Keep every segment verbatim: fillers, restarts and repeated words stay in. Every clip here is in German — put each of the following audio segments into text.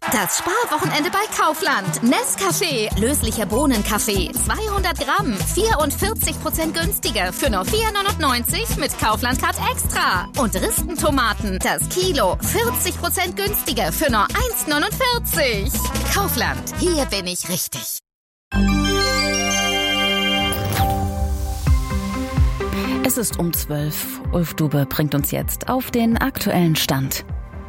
Das Sparwochenende bei Kaufland. Nescafé, löslicher Bohnenkaffee, zweihundert Gramm, vierundvierzig Prozent günstiger für nur vier neunundneunzig mit Kaufland Card Extra. Und Ristentomaten, das Kilo, vierzig Prozent günstiger für nur eins neunundvierzig. Kaufland, hier bin ich richtig. Es ist um zwölf. Ulf Dube bringt uns jetzt auf den aktuellen Stand.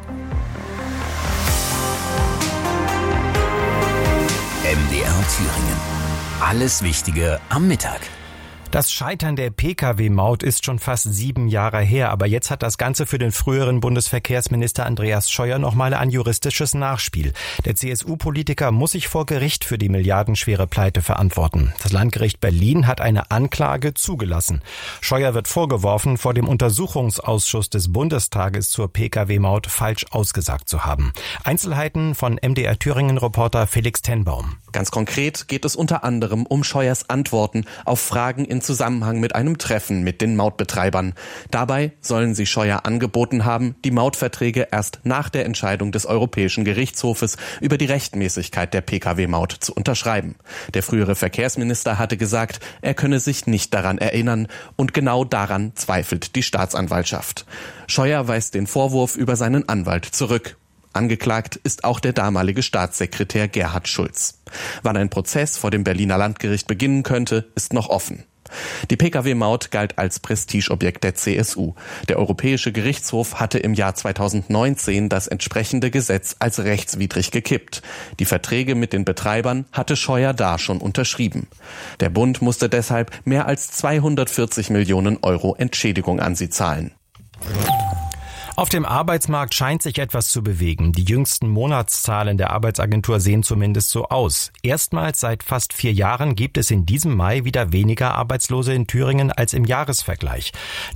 M D R Thüringen. Alles Wichtige am Mittag. Das Scheitern der Pkw-Maut ist schon fast sieben Jahre her, aber jetzt hat das Ganze für den früheren Bundesverkehrsminister Andreas Scheuer nochmal ein juristisches Nachspiel. Der C S U-Politiker muss sich vor Gericht für die milliardenschwere Pleite verantworten. Das Landgericht Berlin hat eine Anklage zugelassen. Scheuer wird vorgeworfen, vor dem Untersuchungsausschuss des Bundestages zur Pkw-Maut falsch ausgesagt zu haben. Einzelheiten von M D R Thüringen-Reporter Felix Tenbaum. Ganz konkret geht es unter anderem um Scheuers Antworten auf Fragen in Zusammenhang mit einem Treffen mit den Mautbetreibern. Dabei sollen sie Scheuer angeboten haben, die Mautverträge erst nach der Entscheidung des Europäischen Gerichtshofes über die Rechtmäßigkeit der Pkw-Maut zu unterschreiben. Der frühere Verkehrsminister hatte gesagt, er könne sich nicht daran erinnern, und genau daran zweifelt die Staatsanwaltschaft. Scheuer weist den Vorwurf über seinen Anwalt zurück. Angeklagt ist auch der damalige Staatssekretär Gerhard Schulz. Wann ein Prozess vor dem Berliner Landgericht beginnen könnte, ist noch offen. Die Pkw-Maut galt als Prestigeobjekt der C S U. Der Europäische Gerichtshof hatte im Jahr zweitausendneunzehn das entsprechende Gesetz als rechtswidrig gekippt. Die Verträge mit den Betreibern hatte Scheuer da schon unterschrieben. Der Bund musste deshalb mehr als zweihundertvierzig Millionen Euro Entschädigung an sie zahlen. Auf dem Arbeitsmarkt scheint sich etwas zu bewegen. Die jüngsten Monatszahlen der Arbeitsagentur sehen zumindest so aus. Erstmals seit fast vier Jahren gibt es in diesem Mai wieder weniger Arbeitslose in Thüringen als im Jahresvergleich.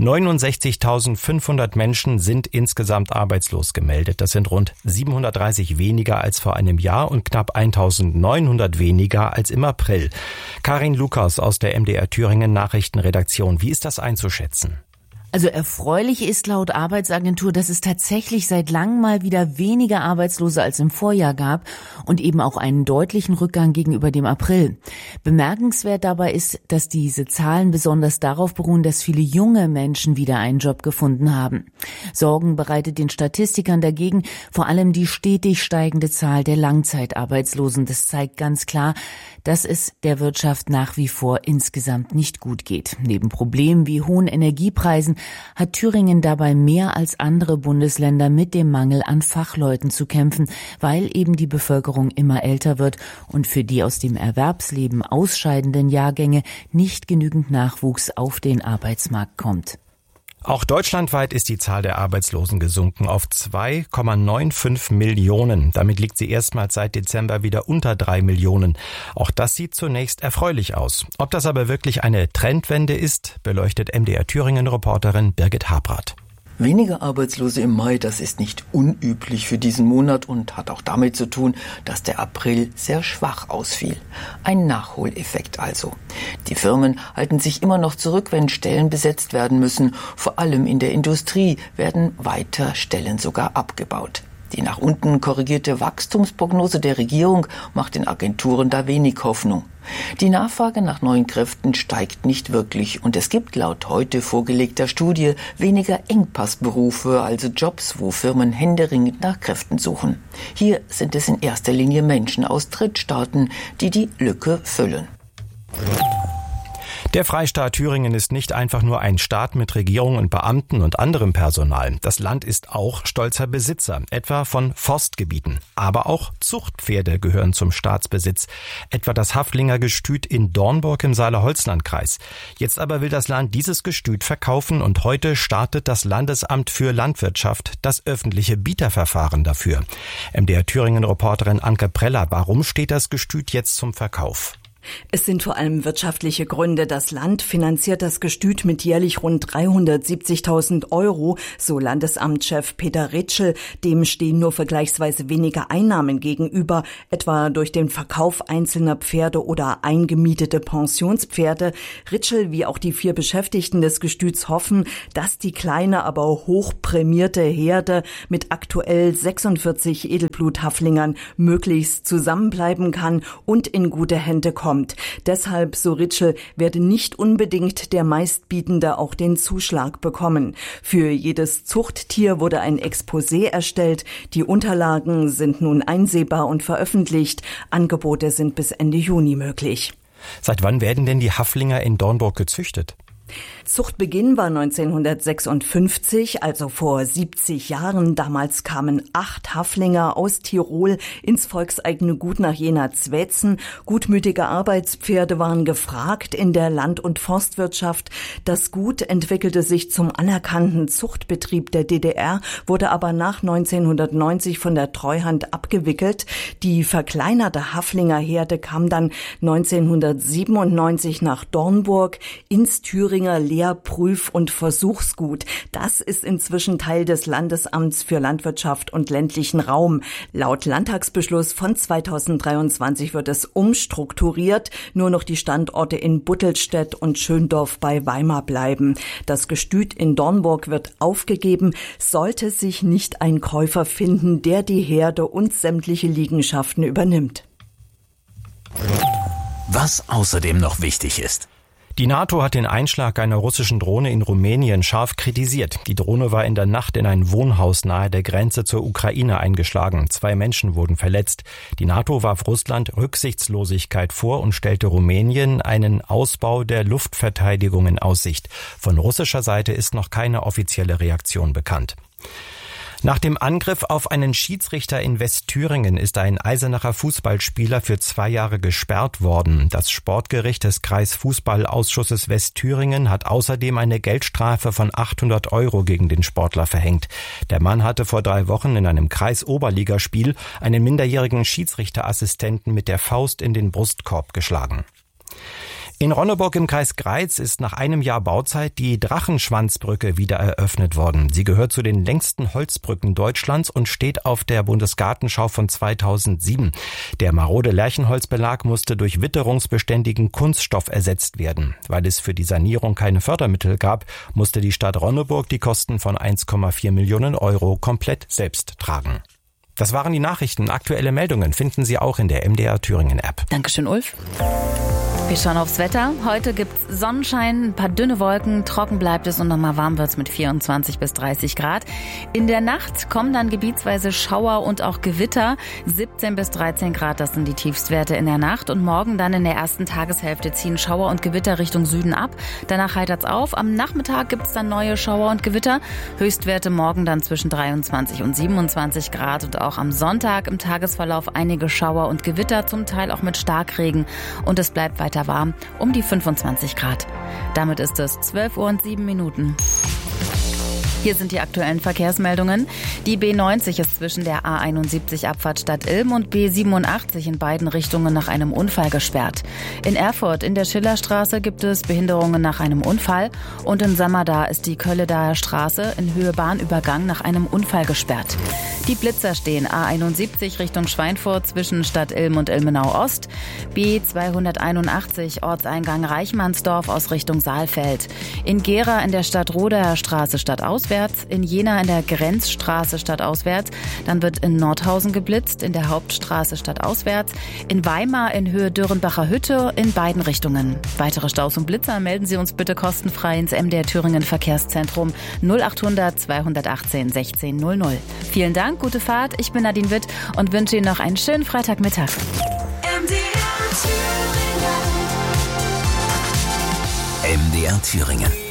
neunundsechzigtausendfünfhundert Menschen sind insgesamt arbeitslos gemeldet. Das sind rund siebenhundertdreißig weniger als vor einem Jahr und knapp eintausendneunhundert weniger als im April. Karin Lukas aus der M D R Thüringen Nachrichtenredaktion. Wie ist das einzuschätzen? Also erfreulich ist laut Arbeitsagentur, dass es tatsächlich seit langem mal wieder weniger Arbeitslose als im Vorjahr gab und eben auch einen deutlichen Rückgang gegenüber dem April. Bemerkenswert dabei ist, dass diese Zahlen besonders darauf beruhen, dass viele junge Menschen wieder einen Job gefunden haben. Sorgen bereitet den Statistikern dagegen vor allem die stetig steigende Zahl der Langzeitarbeitslosen. Das zeigt ganz klar, dass es der Wirtschaft nach wie vor insgesamt nicht gut geht. Neben Problemen wie hohen Energiepreisen hat Thüringen dabei mehr als andere Bundesländer mit dem Mangel an Fachleuten zu kämpfen, weil eben die Bevölkerung immer älter wird und für die aus dem Erwerbsleben ausscheidenden Jahrgänge nicht genügend Nachwuchs auf den Arbeitsmarkt kommt. Auch deutschlandweit ist die Zahl der Arbeitslosen gesunken auf zwei Komma fünfundneunzig Millionen. Damit liegt sie erstmals seit Dezember wieder unter drei Millionen. Auch das sieht zunächst erfreulich aus. Ob das aber wirklich eine Trendwende ist, beleuchtet M D R Thüringen-Reporterin Birgit Habrath. Weniger Arbeitslose im Mai, das ist nicht unüblich für diesen Monat und hat auch damit zu tun, dass der April sehr schwach ausfiel. Ein Nachholeffekt also. Die Firmen halten sich immer noch zurück, wenn Stellen besetzt werden müssen. Vor allem in der Industrie werden weiter Stellen sogar abgebaut. Die nach unten korrigierte Wachstumsprognose der Regierung macht den Agenturen da wenig Hoffnung. Die Nachfrage nach neuen Kräften steigt nicht wirklich und es gibt laut heute vorgelegter Studie weniger Engpassberufe, also Jobs, wo Firmen händeringend nach Kräften suchen. Hier sind es in erster Linie Menschen aus Drittstaaten, die die Lücke füllen. Der Freistaat Thüringen ist nicht einfach nur ein Staat mit Regierung und Beamten und anderem Personal. Das Land ist auch stolzer Besitzer, etwa von Forstgebieten. Aber auch Zuchtpferde gehören zum Staatsbesitz, etwa das Haflinger Gestüt in Dornburg im Saale-Holzland-Kreis. Jetzt aber will das Land dieses Gestüt verkaufen und heute startet das Landesamt für Landwirtschaft das öffentliche Bieterverfahren dafür. M D R Thüringen-Reporterin Anke Preller, warum steht das Gestüt jetzt zum Verkauf? Es sind vor allem wirtschaftliche Gründe. Das Land finanziert das Gestüt mit jährlich rund dreihundertsiebzigtausend Euro, so Landesamtschef Peter Ritschl. Dem stehen nur vergleichsweise weniger Einnahmen gegenüber, etwa durch den Verkauf einzelner Pferde oder eingemietete Pensionspferde. Ritschl wie auch die vier Beschäftigten des Gestüts hoffen, dass die kleine, aber hochprämierte Herde mit aktuell sechsundvierzig Edelbluthaflingern möglichst zusammenbleiben kann und in gute Hände kommt. Deshalb, so Ritschl, werde nicht unbedingt der Meistbietende auch den Zuschlag bekommen. Für jedes Zuchttier wurde ein Exposé erstellt. Die Unterlagen sind nun einsehbar und veröffentlicht. Angebote sind bis Ende Juni möglich. Seit wann werden denn die Haflinger in Dornburg gezüchtet? Zuchtbeginn war neunzehnhundertsechsundfünfzig, also vor siebzig Jahren. Damals kamen acht Haflinger aus Tirol ins volkseigene Gut nach Jena-Zweitzen. Gutmütige Arbeitspferde waren gefragt in der Land- und Forstwirtschaft. Das Gut entwickelte sich zum anerkannten Zuchtbetrieb der D D R, wurde aber nach neunzehnhundertneunzig von der Treuhand abgewickelt. Die verkleinerte Haflingerherde kam dann neunzehnhundertsiebenundneunzig nach Dornburg ins Thüringer Lehr-, Prüf- und Versuchsgut. Das ist inzwischen Teil des Landesamts für Landwirtschaft und ländlichen Raum. Laut Landtagsbeschluss von zweitausenddreiundzwanzig wird es umstrukturiert. Nur noch die Standorte in Buttelstedt und Schöndorf bei Weimar bleiben. Das Gestüt in Dornburg wird aufgegeben, sollte sich nicht ein Käufer finden, der die Herde und sämtliche Liegenschaften übernimmt. Was außerdem noch wichtig ist. Die NATO hat den Einschlag einer russischen Drohne in Rumänien scharf kritisiert. Die Drohne war in der Nacht in ein Wohnhaus nahe der Grenze zur Ukraine eingeschlagen. Zwei Menschen wurden verletzt. Die NATO warf Russland Rücksichtslosigkeit vor und stellte Rumänien einen Ausbau der Luftverteidigung in Aussicht. Von russischer Seite ist noch keine offizielle Reaktion bekannt. Nach dem Angriff auf einen Schiedsrichter in Westthüringen ist ein Eisenacher Fußballspieler für zwei Jahre gesperrt worden. Das Sportgericht des Kreisfußballausschusses Westthüringen hat außerdem eine Geldstrafe von achthundert Euro gegen den Sportler verhängt. Der Mann hatte vor drei Wochen in einem Kreisoberligaspiel einen minderjährigen Schiedsrichterassistenten mit der Faust in den Brustkorb geschlagen. In Ronneburg im Kreis Greiz ist nach einem Jahr Bauzeit die Drachenschwanzbrücke wieder eröffnet worden. Sie gehört zu den längsten Holzbrücken Deutschlands und steht auf der Bundesgartenschau von zweitausendsieben. Der marode Lärchenholzbelag musste durch witterungsbeständigen Kunststoff ersetzt werden. Weil es für die Sanierung keine Fördermittel gab, musste die Stadt Ronneburg die Kosten von eins Komma vier Millionen Euro komplett selbst tragen. Das waren die Nachrichten. Aktuelle Meldungen finden Sie auch in der M D R Thüringen App. Dankeschön, Ulf. Wir schauen aufs Wetter. Heute gibt's Sonnenschein, ein paar dünne Wolken, trocken bleibt es und nochmal warm wird's mit vierundzwanzig bis dreißig Grad. In der Nacht kommen dann gebietsweise Schauer und auch Gewitter. siebzehn bis dreizehn Grad, das sind die Tiefstwerte in der Nacht. Und morgen dann in der ersten Tageshälfte ziehen Schauer und Gewitter Richtung Süden ab. Danach heitert's auf. Am Nachmittag gibt's dann neue Schauer und Gewitter. Höchstwerte morgen dann zwischen dreiundzwanzig und siebenundzwanzig Grad. Und auch am Sonntag im Tagesverlauf einige Schauer und Gewitter, zum Teil auch mit Starkregen. Und es bleibt weiter warm, um die fünfundzwanzig Grad. Damit ist es zwölf Uhr und sieben Minuten. Hier sind die aktuellen Verkehrsmeldungen. Die B neunzig ist zwischen der A einundsiebzig Abfahrt Stadt Ilm und B siebenundachtzig in beiden Richtungen nach einem Unfall gesperrt. In Erfurt in der Schillerstraße gibt es Behinderungen nach einem Unfall und in Sammerda ist die Kölledaer Straße in Höhe Bahnübergang nach einem Unfall gesperrt. Die Blitzer stehen A einundsiebzig Richtung Schweinfurt zwischen Stadt Ilm und Ilmenau Ost, B zweihunderteinundachtzig Ortseingang Reichmannsdorf aus Richtung Saalfeld. In Gera in der Stadt Rodaer Straße stadtauswärts, in Jena in der Grenzstraße stadtauswärts, dann wird in Nordhausen geblitzt, in der Hauptstraße stadtauswärts, in Weimar in Höhe Dürrenbacher Hütte in beiden Richtungen. Weitere Staus und Blitzer melden Sie uns bitte kostenfrei ins M D R Thüringen Verkehrszentrum null achthundert zweihundertachtzehn sechzehn null null. Vielen Dank, gute Fahrt, ich bin Nadine Witt und wünsche Ihnen noch einen schönen Freitagmittag. M D R Thüringen. M D R Thüringen.